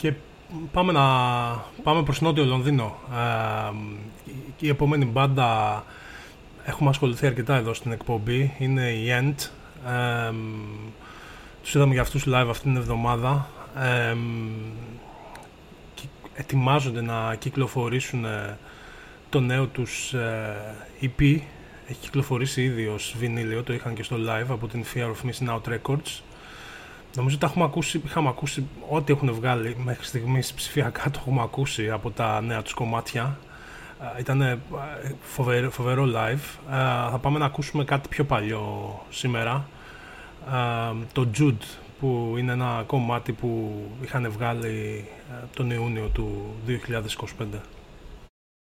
Και πάμε προς νότιο Λονδίνο. Η επόμενη μπάντα, έχουμε ασχοληθεί αρκετά εδώ στην εκπομπή, είναι η End. Τους είδαμε για αυτούς live αυτήν την εβδομάδα. Ετοιμάζονται να κυκλοφορήσουν το νέο τους EP. Έχει κυκλοφορήσει ήδη ως βινίλιο, το είχαν και στο live από την Fear of Missing Out Records. Νομίζω ότι είχαμε ακούσει ό,τι έχουν βγάλει μέχρι στιγμής ψηφιακά, το έχουμε ακούσει από τα νέα τους κομμάτια. Ήταν φοβερό live. Θα πάμε να ακούσουμε κάτι πιο παλιό σήμερα. Το Jude, που είναι ένα κομμάτι που είχαν βγάλει τον Ιούνιο του 2025.